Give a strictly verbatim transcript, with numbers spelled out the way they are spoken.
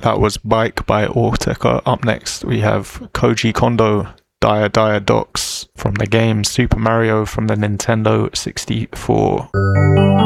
That was Bike by Autechre. Up next, we have Koji Kondo, Dire Dire Docks from the game Super Mario from the Nintendo sixty-four.